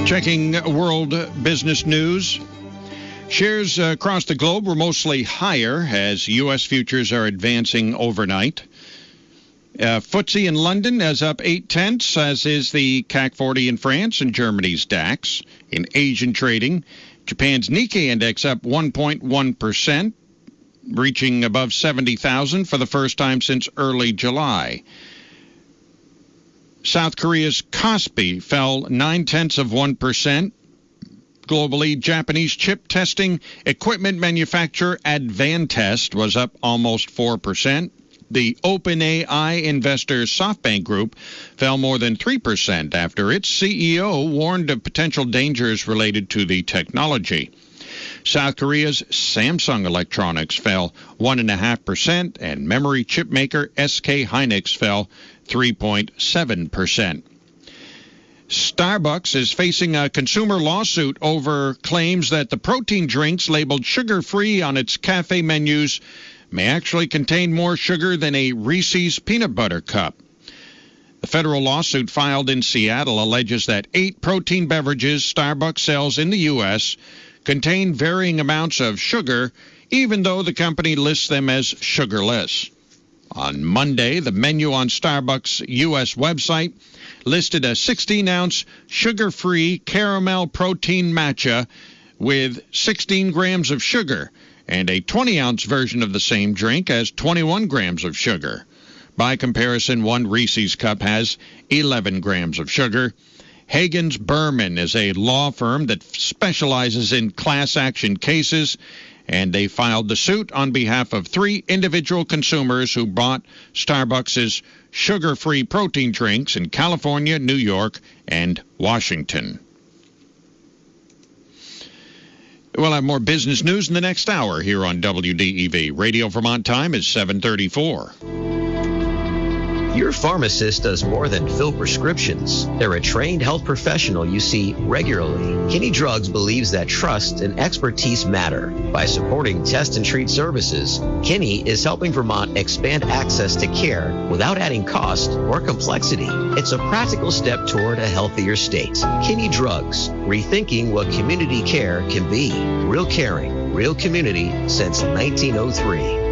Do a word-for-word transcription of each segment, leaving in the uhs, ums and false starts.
Checking world business news. Shares uh, across the globe were mostly higher as U S futures are advancing overnight. Uh, F T S E in London is up eight tenths, as is the C A C forty in France and Germany's DAX. In Asian trading, Japan's Nikkei index up one point one percent, reaching above seventy thousand for the first time since early July. South Korea's Kospi fell nine tenths of one percent. Globally, Japanese chip testing equipment manufacturer Advantest was up almost four percent. The OpenAI investor SoftBank Group fell more than three percent after its C E O warned of potential dangers related to the technology. South Korea's Samsung Electronics fell one point five percent, and memory chip maker S K Hynix fell three point seven percent. Starbucks is facing a consumer lawsuit over claims that the protein drinks labeled sugar-free on its cafe menus may actually contain more sugar than a Reese's peanut butter cup. The federal lawsuit filed in Seattle alleges that eight protein beverages Starbucks sells in the U S contain varying amounts of sugar, even though the company lists them as sugarless. On Monday, the menu on Starbucks' U S website listed a sixteen-ounce sugar-free caramel protein matcha with sixteen grams of sugar, and a twenty-ounce version of the same drink has twenty-one grams of sugar. By comparison, one Reese's cup has eleven grams of sugar. Hagens Berman is a law firm that specializes in class action cases, and they filed the suit on behalf of three individual consumers who bought Starbucks' sugar-free protein drinks in California, New York, and Washington. We'll have more business news in the next hour here on W D E V. Radio Vermont time is seven thirty-four. Your pharmacist does more than fill prescriptions. They're a trained health professional you see regularly. Kinney Drugs believes that trust and expertise matter. By supporting test and treat services, Kinney is helping Vermont expand access to care without adding cost or complexity. It's a practical step toward a healthier state. Kinney Drugs, rethinking what community care can be. Real caring, real community since nineteen oh three.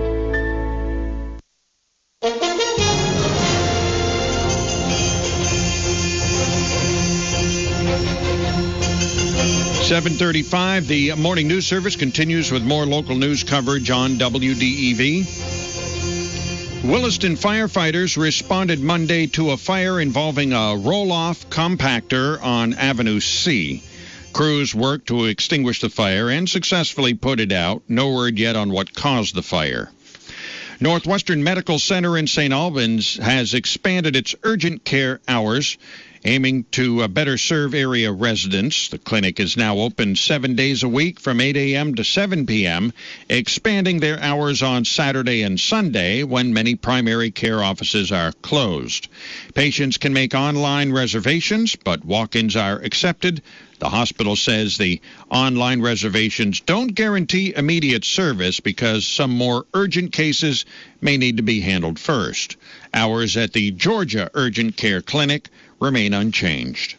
seven thirty-five, the morning news service continues with more local news coverage on W D E V. Williston firefighters responded Monday to a fire involving a roll-off compactor on Avenue C. Crews worked to extinguish the fire and successfully put it out. No word yet on what caused the fire. Northwestern Medical Center in Saint Albans has expanded its urgent care hours, aiming to uh, better serve area residents. The clinic is now open seven days a week from eight a.m. to seven p.m., expanding their hours on Saturday and Sunday when many primary care offices are closed. Patients can make online reservations, but walk-ins are accepted. The hospital says the online reservations don't guarantee immediate service because some more urgent cases may need to be handled first. Hours at the Georgia Urgent Care Clinic remain unchanged.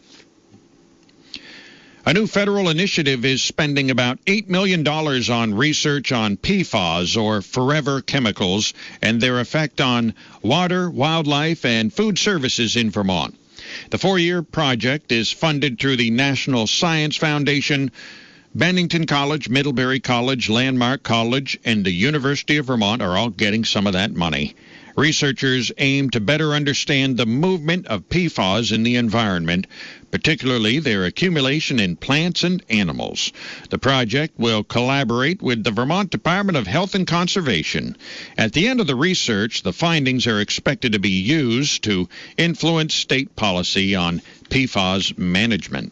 A new federal initiative is spending about eight million dollars on research on P F A S, or forever chemicals, and their effect on water, wildlife, and food services in Vermont. The four-year project is funded through the National Science Foundation. Bennington College, Middlebury College, Landmark College, and the University of Vermont are all getting some of that money. Researchers aim to better understand the movement of P F A S in the environment, particularly their accumulation in plants and animals. The project will collaborate with the Vermont Department of Health and Conservation. At the end of the research, the findings are expected to be used to influence state policy on P F A S management.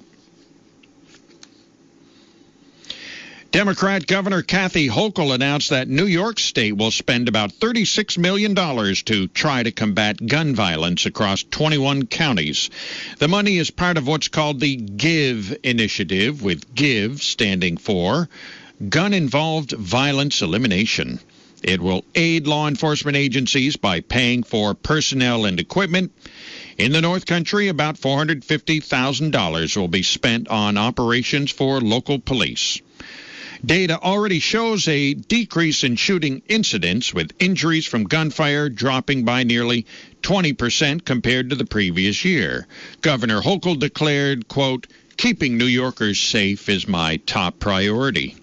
Democrat Governor Kathy Hochul announced that New York State will spend about thirty-six million dollars to try to combat gun violence across twenty-one counties. The money is part of what's called the GIVE initiative, with GIVE standing for Gun-Involved Violence Elimination. It will aid law enforcement agencies by paying for personnel and equipment. In the North Country, about four hundred fifty thousand dollars will be spent on operations for local police. Data already shows a decrease in shooting incidents, with injuries from gunfire dropping by nearly twenty percent compared to the previous year. Governor Hochul declared, quote, "Keeping New Yorkers safe is my top priority."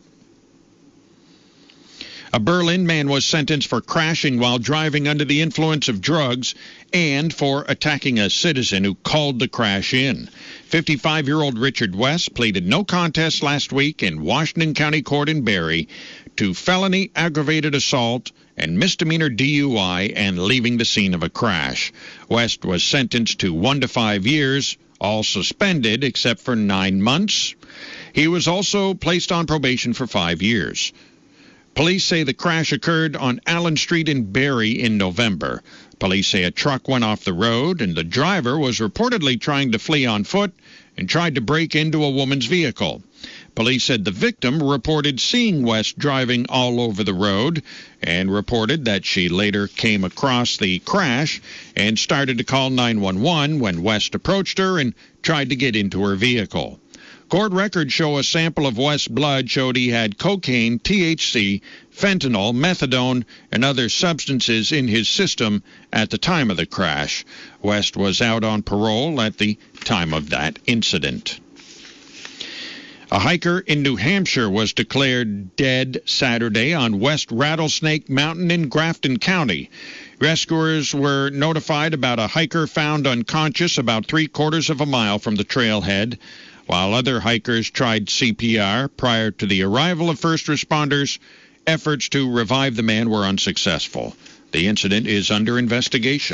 A Berlin man was sentenced for crashing while driving under the influence of drugs and for attacking a citizen who called the crash in. fifty-five-year-old Richard West pleaded no contest last week in Washington County Court in Barry to felony aggravated assault and misdemeanor D U I and leaving the scene of a crash. West was sentenced to one to five years, all suspended except for nine months. He was also placed on probation for five years. Police say the crash occurred on Allen Street in Barry in November. Police say a truck went off the road and the driver was reportedly trying to flee on foot and tried to break into a woman's vehicle. Police said the victim reported seeing West driving all over the road and reported that she later came across the crash and started to call nine one one when West approached her and tried to get into her vehicle. Court records show a sample of West's blood showed he had cocaine, T H C, fentanyl, methadone, and other substances in his system at the time of the crash. West was out on parole at the time of that incident. A hiker in New Hampshire was declared dead Saturday on West Rattlesnake Mountain in Grafton County. Rescuers were notified about a hiker found unconscious about three-quarters of a mile from the trailhead. While other hikers tried C P R prior to the arrival of first responders, efforts to revive the man were unsuccessful. The incident is under investigation.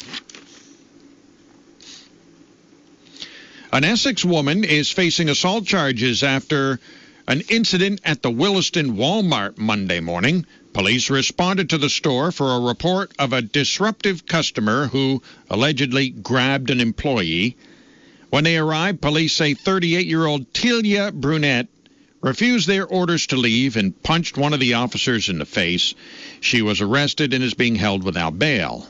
An Essex woman is facing assault charges after an incident at the Williston Walmart Monday morning. Police responded to the store for a report of a disruptive customer who allegedly grabbed an employee. When they arrived, police say thirty-eight-year-old Telia Brunette refused their orders to leave and punched one of the officers in the face. She was arrested and is being held without bail.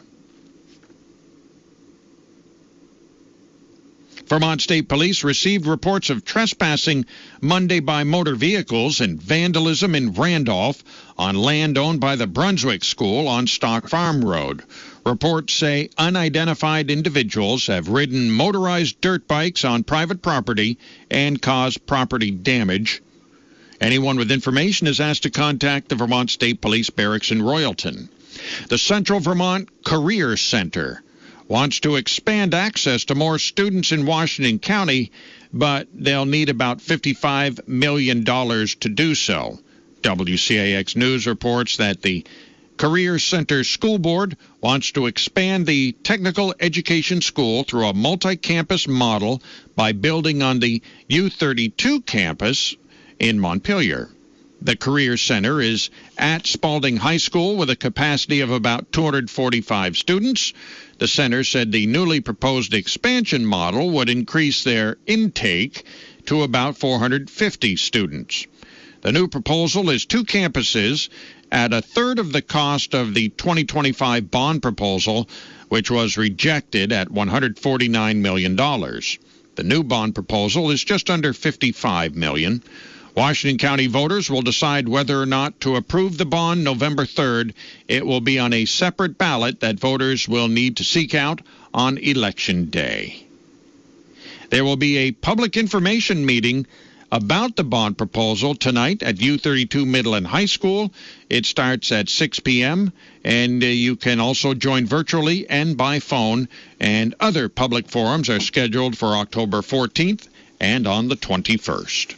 Vermont State Police received reports of trespassing Monday by motor vehicles and vandalism in Randolph on land owned by the Brunswick School on Stock Farm Road. Reports say unidentified individuals have ridden motorized dirt bikes on private property and caused property damage. Anyone with information is asked to contact the Vermont State Police Barracks in Royalton. The Central Vermont Career Center wants to expand access to more students in Washington County, but they'll need about fifty-five million dollars to do so. W C A X News reports that the Career Center School Board wants to expand the technical education school through a multi-campus model by building on the U thirty-two campus in Montpelier. The Career Center is at Spalding High School with a capacity of about two hundred forty-five students. The center said the newly proposed expansion model would increase their intake to about four hundred fifty students. The new proposal is two campuses at a third of the cost of the twenty twenty-five bond proposal, which was rejected at one hundred forty-nine million dollars. The new bond proposal is just under fifty-five million dollars. Washington County voters will decide whether or not to approve the bond November third. It will be on a separate ballot that voters will need to seek out on Election Day. There will be a public information meeting about the bond proposal tonight at U thirty-two Middle and High School. It starts at six p.m., and uh, you can also join virtually and by phone, and other public forums are scheduled for October fourteenth and on the twenty-first.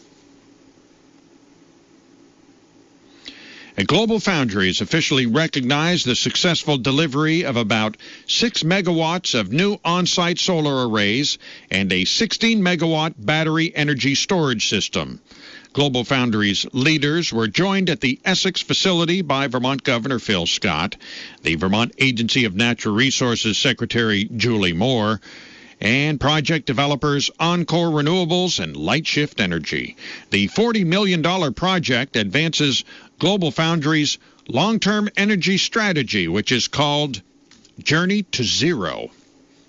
And Global Foundries officially recognized the successful delivery of about six megawatts of new on-site solar arrays and a sixteen megawatt battery energy storage system. Global Foundries leaders were joined at the Essex facility by Vermont Governor Phil Scott, the Vermont Agency of Natural Resources Secretary Julie Moore, and project developers Encore Renewables and Lightshift Energy. The forty million dollars project advances Global Foundries' long-term energy strategy, which is called Journey to Zero.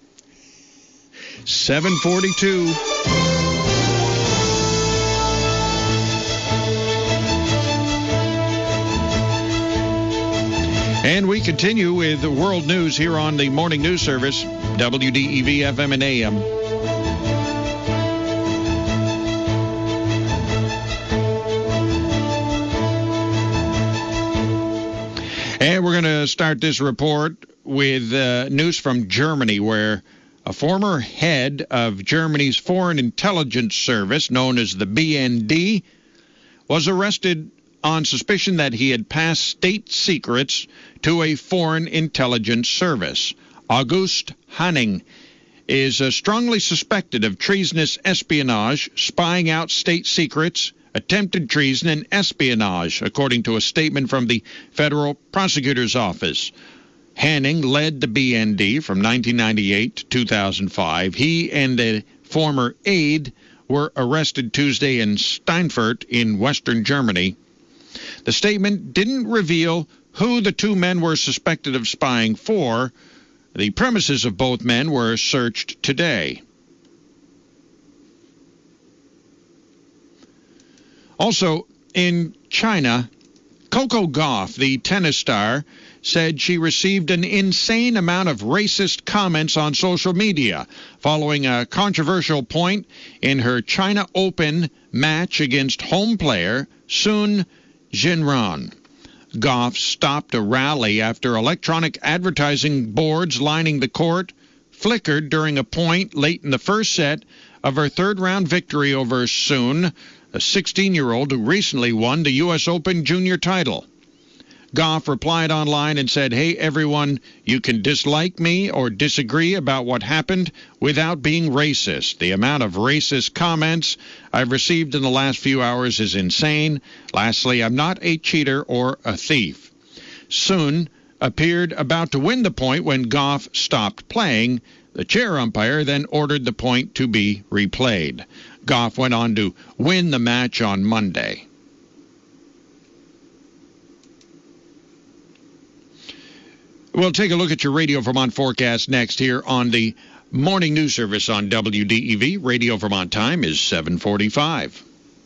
seven forty-two. And we continue with the world news here on the Morning News Service, W D E V F M and A M. And we're going to start this report with uh, news from Germany, where a former head of Germany's Foreign Intelligence Service, known as the B N D, was arrested on suspicion that he had passed state secrets to a foreign intelligence service. August Hanning is uh, strongly suspected of treasonous espionage, spying out state secrets, attempted treason, and espionage, according to a statement from the Federal Prosecutor's Office. Hanning led the B N D from nineteen ninety-eight to two thousand five. He and a former aide were arrested Tuesday in Steinfurt in western Germany. The statement didn't reveal who the two men were suspected of spying for. The premises of both men were searched today. Also, in China, Coco Gauff, the tennis star, said she received an insane amount of racist comments on social media following a controversial point in her China Open match against home player Sun Jinran. Gauff stopped a rally after electronic advertising boards lining the court flickered during a point late in the first set of her third-round victory over Sun, a sixteen-year-old who recently won the U S Open junior title. Gauff replied online and said, "Hey, everyone, you can dislike me or disagree about what happened without being racist. The amount of racist comments I've received in the last few hours is insane. Lastly, I'm not a cheater or a thief." Sun appeared about to win the point when Gauff stopped playing. The chair umpire then ordered the point to be replayed. Gauff went on to win the match on Monday. We'll take a look at your Radio Vermont forecast next here on the Morning News Service on W D E V. Radio Vermont time is seven forty-five.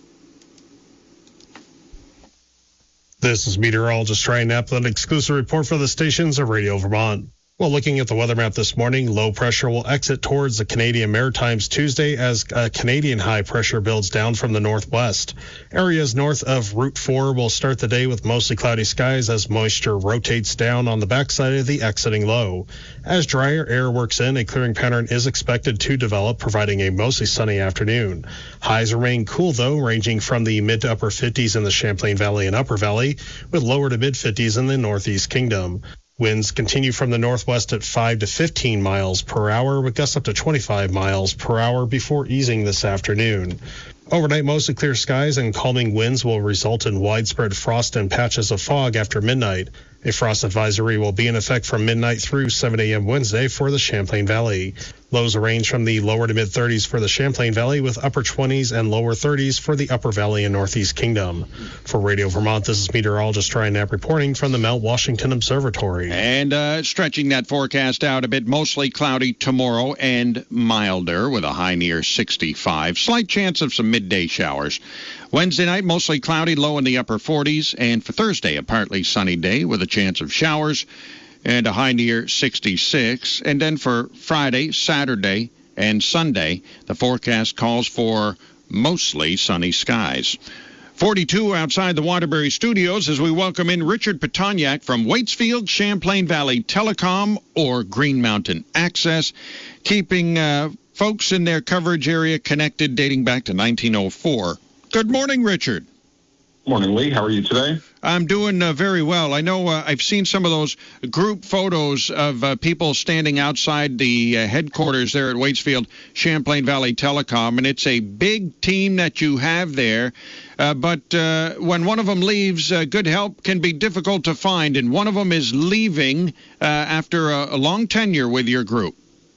This is meteorologist Ryan Knapp with an exclusive report for the stations of Radio Vermont. Well, looking at the weather map this morning, low pressure will exit towards the Canadian Maritimes Tuesday as a Canadian high pressure builds down from the northwest. Areas north of Route four will start the day with mostly cloudy skies as moisture rotates down on the backside of the exiting low. As drier air works in, a clearing pattern is expected to develop, providing a mostly sunny afternoon. Highs remain cool, though, ranging from the mid to upper fifties in the Champlain Valley and Upper Valley, with lower to mid fifties in the Northeast Kingdom. Winds continue from the northwest at five to fifteen miles per hour, with gusts up to twenty-five miles per hour before easing this afternoon. Overnight, mostly clear skies and calming winds will result in widespread frost and patches of fog after midnight. A frost advisory will be in effect from midnight through seven a.m. Wednesday for the Champlain Valley. Lows range from the lower to mid thirties for the Champlain Valley, with upper twenties and lower thirties for the Upper Valley and Northeast Kingdom. For Radio Vermont, this is meteorologist Ryan Knapp reporting from the Mount Washington Observatory. And uh, stretching that forecast out a bit, mostly cloudy tomorrow and milder with a high near sixty-five. Slight chance of some midday showers. Wednesday night, mostly cloudy, low in the upper forties. And for Thursday, a partly sunny day with a chance of showers and a high near sixty-six. And then for Friday, Saturday, and Sunday, the forecast calls for mostly sunny skies. forty-two outside the Waterbury Studios as we welcome in Richard Petoniak from Waitsfield, Champlain Valley Telecom, or Green Mountain Access, keeping uh, folks in their coverage area connected dating back to nineteen oh four. Good morning, Richard. Morning, Lee. How are you today? I'm doing uh, very well. I know uh, I've seen some of those group photos of uh, people standing outside the uh, headquarters there at Waitsfield, Champlain Valley Telecom, and it's a big team that you have there. Uh, but uh, when one of them leaves, uh, good help can be difficult to find, and one of them is leaving uh, after a, a long tenure with your group.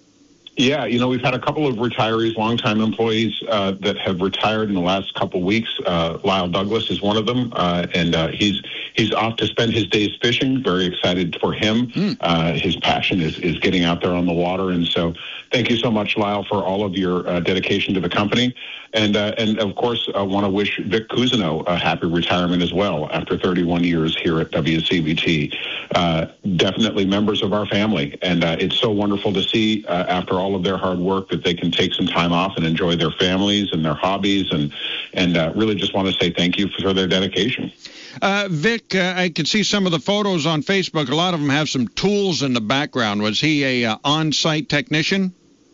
Yeah, you know, we've had a couple of retirees, longtime employees uh, that have retired in the last couple weeks. Uh, Lyle Douglas is one of them, uh, and uh, he's he's off to spend his days fishing. Very excited for him. Mm. Uh, his passion is, is getting out there on the water, and so thank you so much, Lyle, for all of your uh, dedication to the company. And, uh, and of course, I want to wish Vic Cousineau a happy retirement as well after thirty-one years here at W C B T. Uh, definitely members of our family. And uh, it's so wonderful to see uh, after all of their hard work that they can take some time off and enjoy their families and their hobbies. And, and uh, really just want to say thank you for their dedication. Uh, Vic, uh, I can see some of the photos on Facebook. A lot of them have some tools in the background. Was he a uh, on-site technician?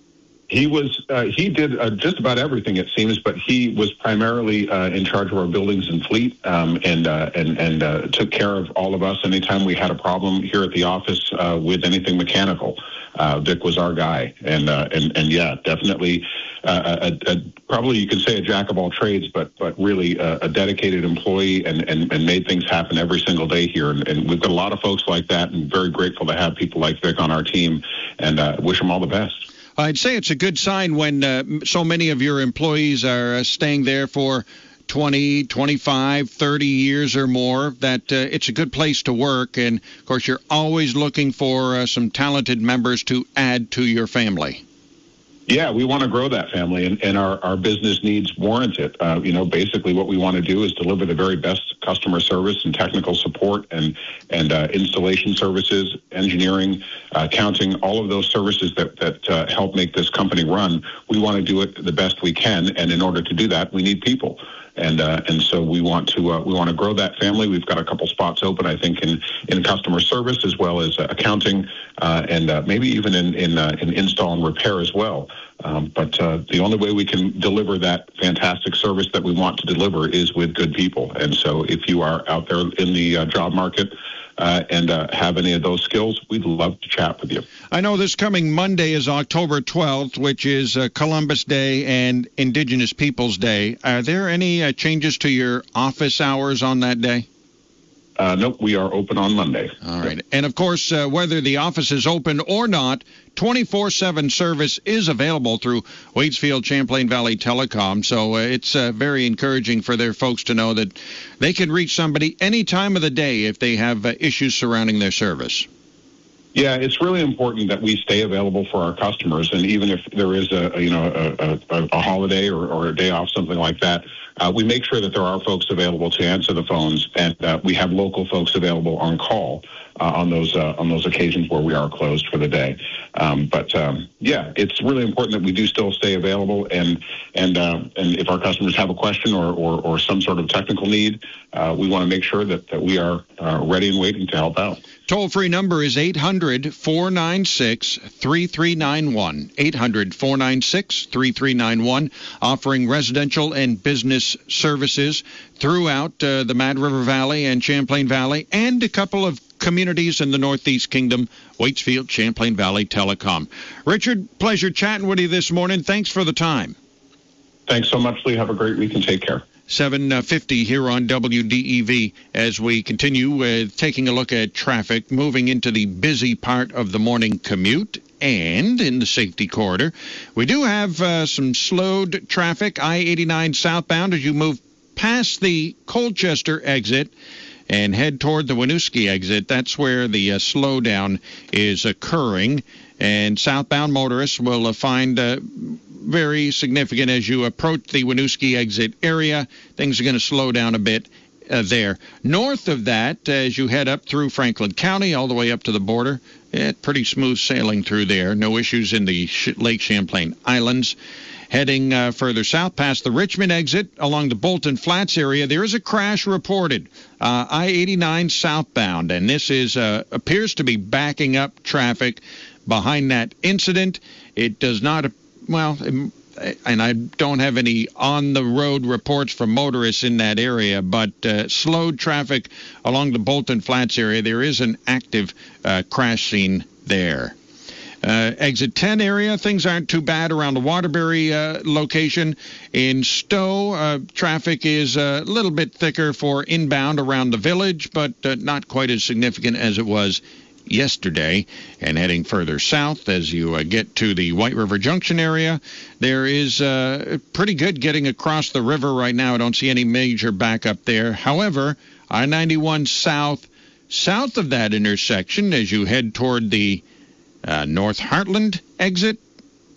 He was. Uh, he did uh, just about everything, it seems, but he was primarily uh, in charge of our buildings and fleet, um, and uh, and and uh, took care of all of us anytime we had a problem here at the office uh, with anything mechanical. Uh, Vic was our guy, and uh, and and yeah, definitely, uh, a, a, probably you could say a jack of all trades, but but really a, a dedicated employee, and, and and made things happen every single day here. And, and we've got a lot of folks like that, and very grateful to have people like Vic on our team, and uh, wish them all the best. I'd say it's a good sign when uh, so many of your employees are uh, staying there for twenty, twenty-five, thirty years or more, that uh, it's a good place to work. And, of course, you're always looking for uh, some talented members to add to your family. Yeah, we want to grow that family, and, and our, our business needs warrant it. Uh, you know, basically what we want to do is deliver the very best customer service and technical support and, and uh, installation services, engineering, uh, accounting, all of those services that, that uh, help make this company run. We want to do it the best we can, and in order to do that, we need people. And uh, and so we want to uh, we want to grow that family. We've got a couple spots open, I think, in, in customer service as well as uh, accounting, uh, and uh, maybe even in in, uh, in install and repair as well. Um, but uh, the only way we can deliver that fantastic service that we want to deliver is with good people. And so if you are out there in the uh, job market uh, and uh, have any of those skills, we'd love to chat with you. I know this coming Monday is October twelfth, which is uh, Columbus Day and Indigenous Peoples Day. Are there any uh, changes to your office hours on that day? Uh, nope, we are open on Monday. All right. And, of course, uh, whether the office is open or not, twenty-four seven service is available through Waitsfield Champlain Valley Telecom. So uh, it's uh, very encouraging for their folks to know that they can reach somebody any time of the day if they have uh, issues surrounding their service. Yeah, it's really important that we stay available for our customers, and even if there is a, you know a, a, a holiday or, or a day off, something like that, uh, we make sure that there are folks available to answer the phones, and uh, we have local folks available on call uh, on those uh, on those occasions where we are closed for the day. Um, but um, yeah, it's really important that we do still stay available, and and uh, and if our customers have a question or or, or some sort of technical need, uh, we want to make sure that, that we are uh, ready and waiting to help out. Toll-free number is eight hundred, four nine six, three three nine one, eight hundred, four nine six, three three nine one, offering residential and business services throughout uh, the Mad River Valley and Champlain Valley, and a couple of communities in the Northeast Kingdom, Waitsfield, Champlain Valley Telecom. Richard, pleasure chatting with you this morning. Thanks for the time. Thanks so much, Lee. Have a great week and take care. seven fifty here on W D E V as we continue with taking a look at traffic, moving into the busy part of the morning commute and in the safety corridor. We do have uh, some slowed traffic, I eighty-nine southbound as you move past the Colchester exit and head toward the Winooski exit. That's where the uh, slowdown is occurring. And southbound motorists will uh, find uh, very significant as you approach the Winooski exit area. Things are going to slow down a bit uh, there. North of that, as you head up through Franklin County all the way up to the border, eh, pretty smooth sailing through there. No issues in the Sh- Lake Champlain Islands. Heading uh, further south past the Richmond exit along the Bolton Flats area, there is a crash reported, uh, I eighty-nine southbound, and this is uh, appears to be backing up traffic behind that incident. It does not, well, and I don't have any on-the-road reports from motorists in that area, but uh, slowed traffic along the Bolton Flats area. There is an active uh, crash scene there. Uh, exit ten area, things aren't too bad around the Waterbury uh, location. In Stowe, uh, traffic is a little bit thicker for inbound around the village, but uh, not quite as significant as it was yesterday. And heading further south as you uh, get to the White River Junction area, there is uh, pretty good getting across the river right now. I don't see any major backup there. However, I ninety-one south, south of that intersection as you head toward the Uh, North Heartland exit,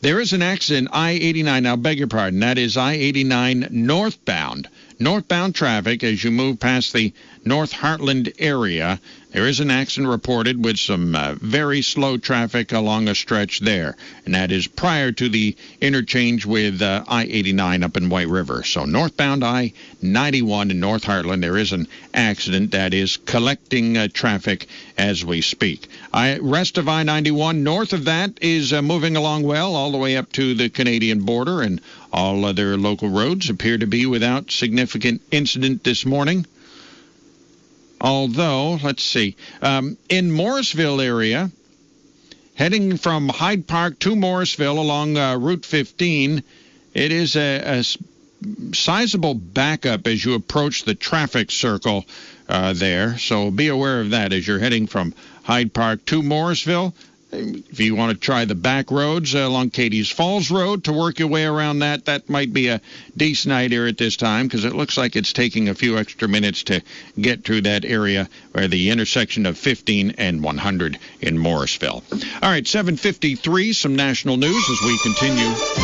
There is an accident, I eighty-nine, now beg your pardon, that is I eighty-nine northbound. Northbound traffic as you move past the North Heartland area. There is an accident reported with some uh, very slow traffic along a stretch there, and that is prior to the interchange with uh, I eighty-nine up in White River. So northbound I ninety-one in North Heartland, there is an accident that is collecting uh, traffic as we speak. I, rest of I ninety-one north of that is uh, moving along well all the way up to the Canadian border, and all other local roads appear to be without significant incident this morning. Although, let's see, um, in Morrisville area, heading from Hyde Park to Morrisville along uh, Route fifteen, it is a, a sizable backup as you approach the traffic circle uh, there. So be aware of that as you're heading from Hyde Park to Morrisville. If you want to try the back roads uh, along Cadiz Falls Road to work your way around that, that might be a decent idea at this time because it looks like it's taking a few extra minutes to get through that area where the intersection of fifteen and one hundred in Morrisville. All right, seven fifty-three, some national news as we continue.